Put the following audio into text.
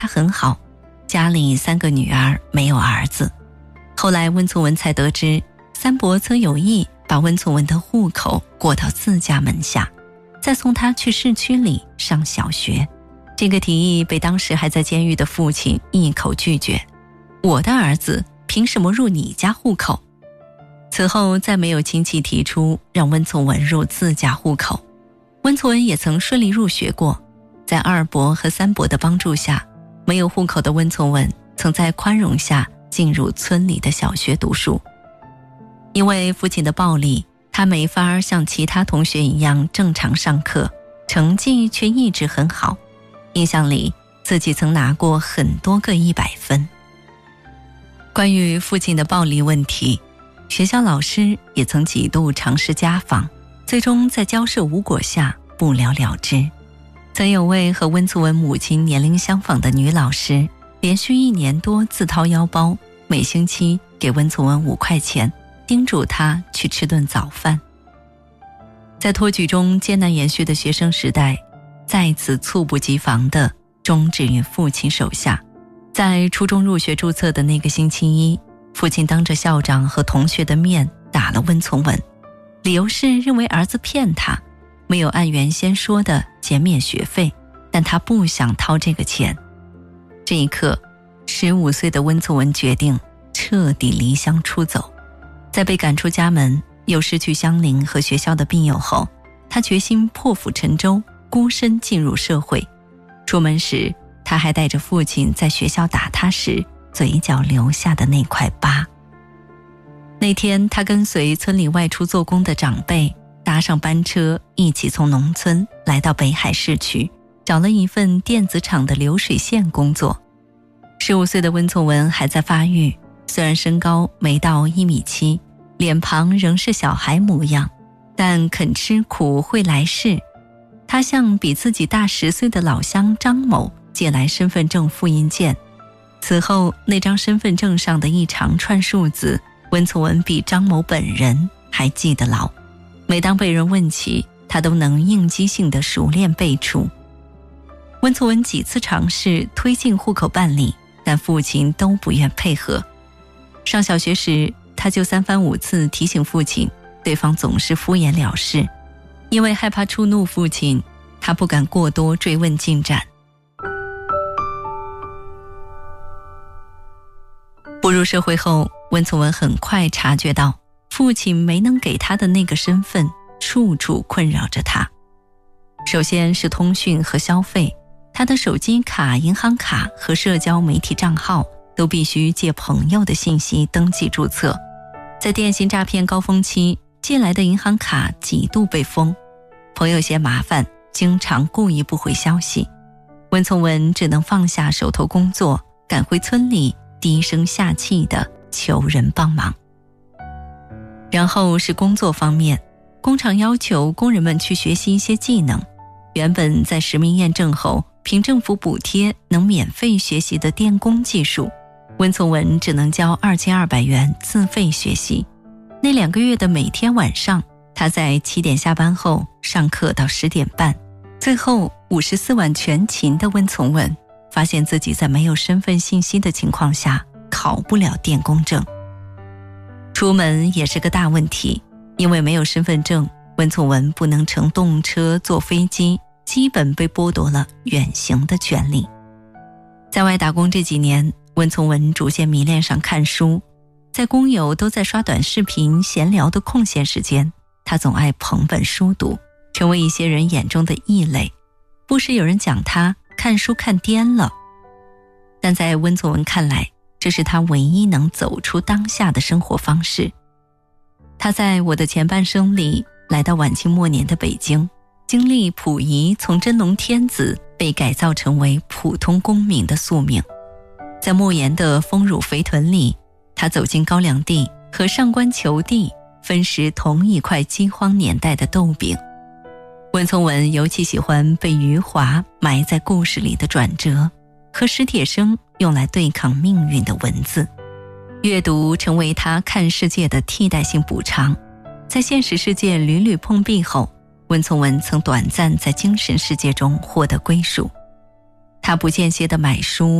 他很好，家里3个女儿，没有儿子。后来温从文才得知，三伯曾有意把温从文的户口过到自家门下，再送他去市区里上小学。这个提议被当时还在监狱的父亲一口拒绝，我的儿子凭什么入你家户口？此后再没有亲戚提出让温从文入自家户口。温从文也曾顺利入学过，在二伯和三伯的帮助下，没有户口的温从文曾在宽容下进入村里的小学读书。因为父亲的暴力，他没法像其他同学一样正常上课，成绩却一直很好。印象里自己曾拿过很多个100分。关于父亲的暴力问题，学校老师也曾几度尝试家访，最终在交涉无果下不了了之。曾有位和温从文母亲年龄相仿的女老师，连续1年多自掏腰包，每星期给温从文5块钱，叮嘱他去吃顿早饭。在托举中艰难延续的学生时代，再次猝不及防地终止于父亲手下。在初中入学注册的那个星期一，父亲当着校长和同学的面打了温从文，理由是认为儿子骗他，没有按原先说的减免学费，但他不想掏这个钱。这一刻，15岁的温从文决定彻底离乡出走。在被赶出家门，又失去乡邻和学校的庇佑后，他决心破釜沉舟，孤身进入社会。出门时，他还带着父亲在学校打他时嘴角留下的那块疤。那天，他跟随村里外出做工的长辈搭上班车，一起从农村来到北海市区，找了一份电子厂的流水线工作。15岁的温从文还在发育，虽然身高没到1.7米，脸庞仍是小孩模样，但肯吃苦会来事。他向比自己大10岁的老乡张某借来身份证复印件，此后那张身份证上的一长串数字，温从文比张某本人还记得牢。每当被人问起，他都能应激性的熟练背出。温从文几次尝试推进户口办理，但父亲都不愿配合。上小学时，他就3番5次提醒父亲，对方总是敷衍了事。因为害怕触怒父亲，他不敢过多追问进展。步入社会后，温从文很快察觉到父亲没能给他的那个身份处处困扰着他。首先是通讯和消费，他的手机卡、银行卡和社交媒体账号都必须借朋友的信息登记注册。在电信诈骗高峰期，借来的银行卡几度被封，朋友嫌麻烦，经常故意不回消息。温从文只能放下手头工作，赶回村里低声下气地求人帮忙。然后是工作方面，工厂要求工人们去学习一些技能，原本在实名验证后凭政府补贴能免费学习的电工技术，温从文只能交2200元自费学习。那2个月的每天晚上，他在7点下班后上课到10点半。最后54万全勤的温从文发现自己在没有身份信息的情况下考不了电工证。出门也是个大问题，因为没有身份证，温从文不能乘动车、坐飞机，基本被剥夺了远行的权利。在外打工这几年，温从文逐渐迷恋上看书。在工友都在刷短视频闲聊的空闲时间，他总爱捧本书读，成为一些人眼中的异类。不时有人讲他看书看颠了，但在温从文看来，这是他唯一能走出当下的生活方式。他在《我的前半生》里来到晚清末年的北京，经历溥仪从真龙天子被改造成为普通公民的宿命。在莫言的《丰乳肥臀》里，他走进高粱地，和上官求第分食同一块饥荒年代的豆饼。温从文尤其喜欢被余华埋在故事里的转折，和史铁生用来对抗命运的文字。阅读成为他看世界的替代性补偿。在现实世界屡屡碰壁后，温从文曾短暂在精神世界中获得归属。 他不间歇地买书